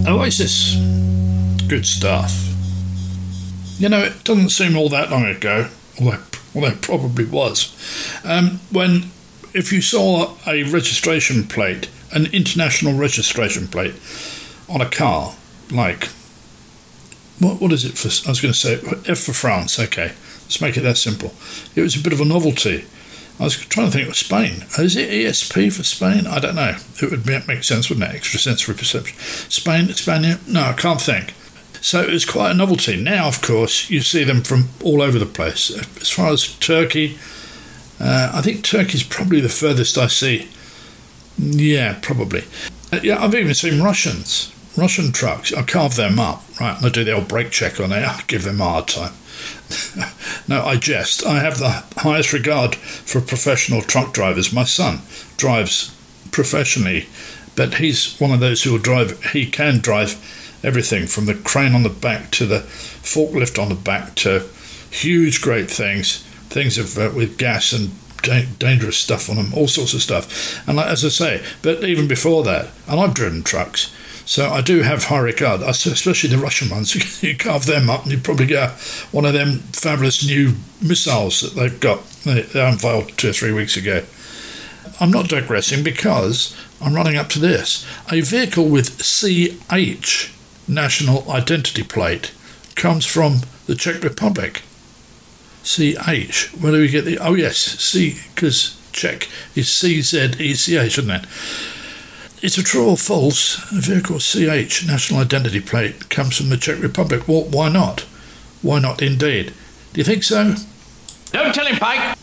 Oasis. Good stuff. You know, it doesn't seem all that long ago, although it probably was, when if you saw a registration plate, an international registration plate on a car, like, what is it for, I was going to say, F for France, okay, let's make it that simple. It was a bit of a novelty. I was trying to think of Spain. Is it ESP for Spain? I don't know. It would make sense, wouldn't it? Extrasensory perception. Spain, Spaniard? No, I can't think. So it was quite a novelty. Now, of course, you see them from all over the place. As far as Turkey, I think Turkey's probably the furthest I see. Yeah, probably. Yeah, I've even seen Russian trucks. I carve them up, right? And I do the old brake check on it. I give them a hard time. No, I jest. I have the highest regard for professional truck drivers. My son drives professionally, but he's one of those who will drive. He can drive everything from the crane on the back to the forklift on the back to huge, great things with gas and dangerous stuff on them, all sorts of stuff. And as I say, but even before that, and I've driven trucks, so I do have high regard, especially the Russian ones. You carve them up and you probably get one of them fabulous new missiles that they've got. They unveiled 2 or 3 weeks ago. I'm not digressing because I'm running up to this. A vehicle with CH national identity plate comes from the Czech Republic. CH. Where do we get the... Oh, yes, C, because Czech is CZECH, isn't it? It's a true or false. A vehicle CH national identity plate comes from the Czech Republic. Well, why not? Why not indeed? Do you think so? Don't tell him, Pike.